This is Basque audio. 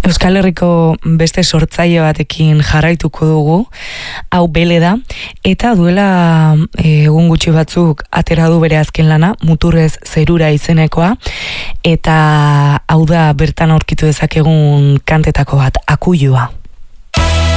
Euskal Herriko beste sortzaile batekin jarraituko dugu, hau Bele da, eta duela egun gutxi batzuk atera du bere azken lana, Muturrez zerura izenekoa, eta hau da bertan aurkitu dezakegun kantetako bat, Akuilua.